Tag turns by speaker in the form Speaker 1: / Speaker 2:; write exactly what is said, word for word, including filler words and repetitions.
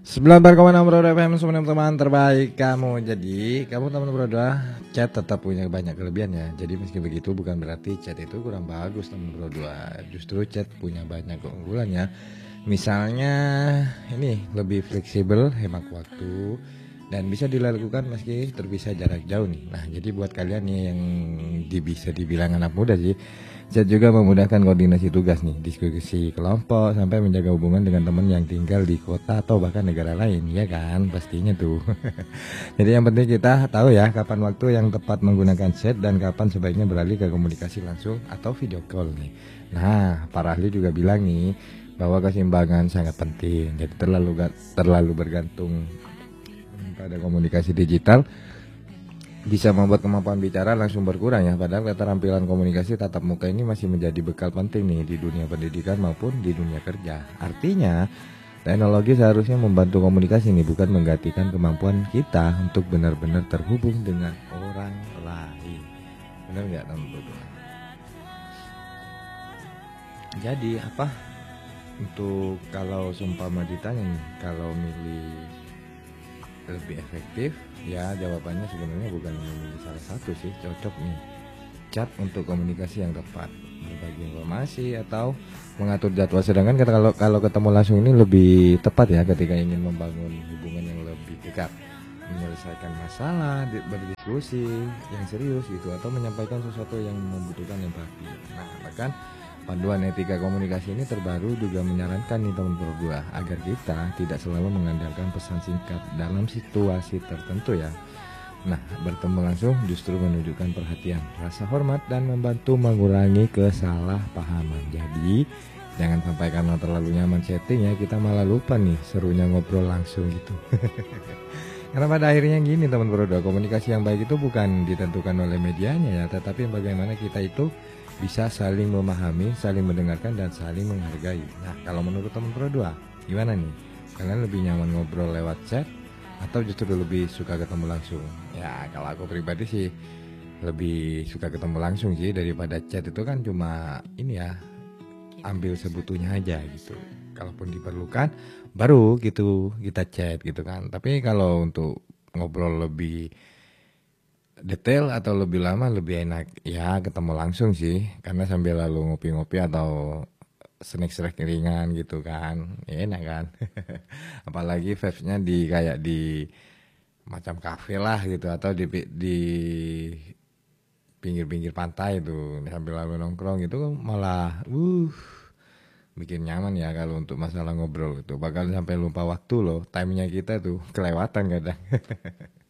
Speaker 1: sembilan puluh empat koma enam Brodo F M, semua teman terbaik kamu. Jadi kamu teman Brodo, chat tetap punya banyak kelebihan ya. Jadi meski begitu bukan berarti chat itu kurang bagus teman Brodo. Justru chat punya banyak keunggulannya. Misalnya ini lebih fleksibel, hemat waktu, dan bisa dilakukan meski terpisah jarak jauh nih. Nah jadi buat kalian nih yang di, bisa dibilang anak muda sih, chat juga memudahkan koordinasi tugas nih, diskusi kelompok, sampai menjaga hubungan dengan teman yang tinggal di kota atau bahkan negara lain, ya kan pastinya tuh. Jadi yang penting kita tahu ya kapan waktu yang tepat menggunakan chat dan kapan sebaiknya beralih ke komunikasi langsung atau video call nih. Nah para ahli juga bilang nih bahwa keseimbangan sangat penting. Jadi terlalu terlalu bergantung pada komunikasi digital bisa membuat kemampuan bicara langsung berkurang ya. Padahal keterampilan komunikasi tatap muka ini masih menjadi bekal penting nih di dunia pendidikan maupun di dunia kerja. Artinya teknologi seharusnya membantu komunikasi nih, bukan menggantikan kemampuan kita untuk benar-benar terhubung dengan orang lain. Benar nggak teman-teman? Jadi apa? Untuk kalau seumpama ditanya nih, kalau milih lebih efektif, ya jawabannya sebenarnya bukan memilih salah satu sih. Cocok nih chat untuk komunikasi yang tepat, berbagi informasi atau mengatur jadwal. Sedangkan kalau kalau ketemu langsung ini lebih tepat ya ketika ingin membangun hubungan yang lebih dekat, menyelesaikan masalah, berdiskusi yang serius gitu, atau menyampaikan sesuatu yang membutuhkan empati. Nah bahkan panduan etika komunikasi ini terbaru juga menyarankan nih teman berdua agar kita tidak selalu mengandalkan pesan singkat dalam situasi tertentu ya. Nah bertemu langsung justru menunjukkan perhatian, rasa hormat, dan membantu mengurangi kesalahpahaman. Jadi jangan sampai karena terlalu nyaman chatting ya kita malah lupa nih serunya ngobrol langsung gitu. Karena pada akhirnya gini teman berdua, komunikasi yang baik itu bukan ditentukan oleh medianya ya, tetapi bagaimana kita itu bisa saling memahami, saling mendengarkan, dan saling menghargai. Nah kalau menurut teman berdua gimana nih? Kalian lebih nyaman ngobrol lewat chat atau justru lebih suka ketemu langsung? Ya kalau aku pribadi sih lebih suka ketemu langsung sih, daripada chat itu kan cuma ini ya, ambil sebutunya aja gitu. Kalaupun diperlukan baru gitu kita chat gitu kan. Tapi kalau untuk ngobrol lebih detail atau lebih lama lebih enak ya ketemu langsung sih, karena sambil lalu ngopi-ngopi atau snack-snack ringan gitu kan, ya enak kan. Apalagi vibes-nya di kayak di macam kafe lah gitu, atau di di pinggir-pinggir pantai tuh sambil lalu nongkrong gitu malah uh bikin nyaman ya. Kalau untuk masalah ngobrol itu bakal sampai lupa waktu loh, timenya kita tuh kelewatan kadang.